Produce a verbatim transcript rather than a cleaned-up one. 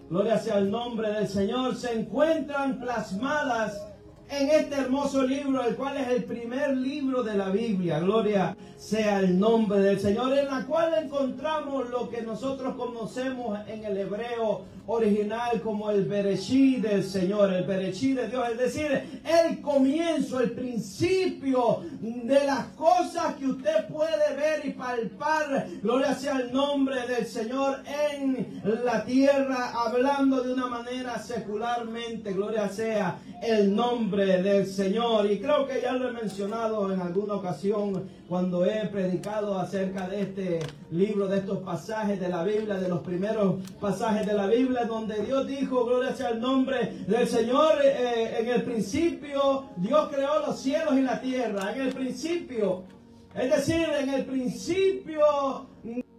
gloria sea el nombre del Señor, se encuentran plasmadas en este hermoso libro, el cual es el primer libro de la Biblia. Gloria sea el nombre del Señor, en la cual encontramos lo que nosotros conocemos en el hebreo original como el Bereshit del Señor, el Bereshit de Dios, es decir, el comienzo, el principio de las cosas que usted puede ver y palpar. Gloria sea el nombre del Señor en la tierra, hablando de una manera secularmente. Gloria sea el nombre del Señor. Y creo que ya lo he mencionado en alguna ocasión cuando he predicado acerca de este libro, de estos pasajes de la Biblia, de los primeros pasajes de la Biblia, donde Dios dijo, gloria sea el nombre del Señor, eh, en el principio Dios creó los cielos y la tierra. En el principio, es decir, en el principio